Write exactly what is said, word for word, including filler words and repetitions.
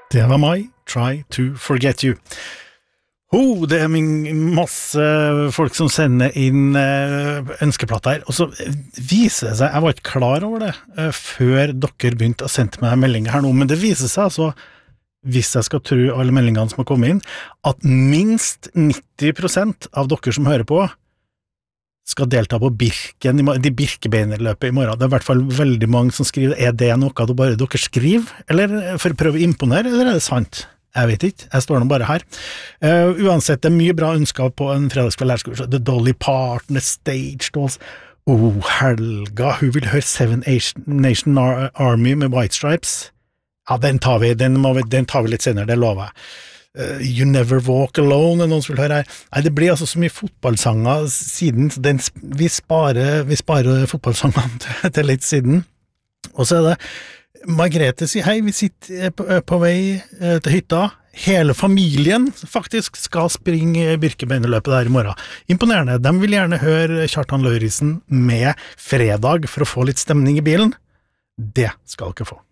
Det var meg, Try to Forget You. Oh, det er min masse folk som sender inn ønskeplatter her, og så viser det seg, jeg var ikke klar over det før dere begynte å sende meg meldinger her nå, men det viser seg altså, hvis jeg skal tro alle meldingene som har kommet inn, at minst nitti prosent av dere som hører på skal delta på Birken, de Birkebeinerløpet i morgen. Det er i hvert fall veldig mange som skriver, er det noe du bare dere skriver, eller for å prøve å imponere, eller er det sant? Jeg vet ikke, jeg står nå bare her. Uh, uansett, det er mye bra ønsker på en fredagskveld lærerskole. The Dolly Parton, The Stage Dolls. Oh, Helga, hun vil høre Seven Nation Army med White Stripes. Ja, den tar vi, den, må vi, den tar vi litt senere, det lover jeg. Uh, You Never Walk Alone, er noen som vil høre her. Nei, det blir altså så mye fotballsanger siden, den, vi, sparer, vi sparer fotballsangene til, til litt siden. Og så er det Margrethe sier, hei, vi sitter på, på vei til hytta. Hele familien faktisk skal springe Birkebeinerløpet der i morgen. Imponerende. De vil gjerne høre Kjartan Lauritzen med Fredag for å få litt stemning i bilen. Det skal dere få.